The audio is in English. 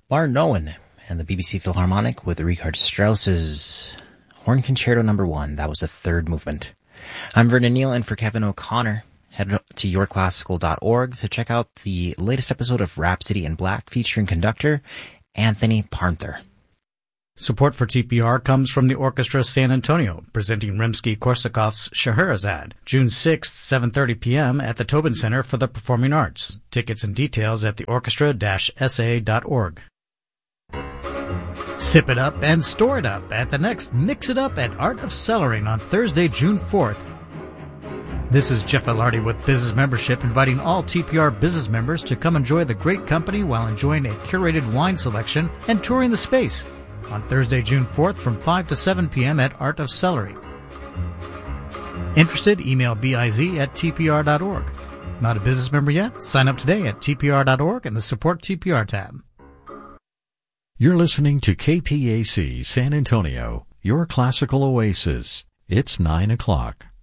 Martin Owen and the BBC Philharmonic with Richard Strauss's Horn Concerto No. 1. That was the third movement. I'm Vernon Neal, and for Kevin O'Connor, head to yourclassical.org to check out the latest episode of Rhapsody in Black featuring conductor Anthony Parnther. Support for TPR comes from the Orchestra San Antonio, presenting Rimsky-Korsakov's Scheherazade, June 6th, 7:30 p.m. at the Tobin Center for the Performing Arts. Tickets and details at theorchestra-sa.org. Sip it up and store it up at the next Mix It Up at Art of Cellaring on Thursday, June 4th. This is Jeff Ilardi with Business Membership, inviting all TPR business members to come enjoy the great company while enjoying a curated wine selection and touring the space on Thursday, June 4th from 5 to 7 p.m. at Art of Cellaring. Interested? Email biz@tpr.org. Not a business member yet? Sign up today at tpr.org in the Support TPR tab. You're listening to KPAC San Antonio, your classical oasis. It's 9 o'clock.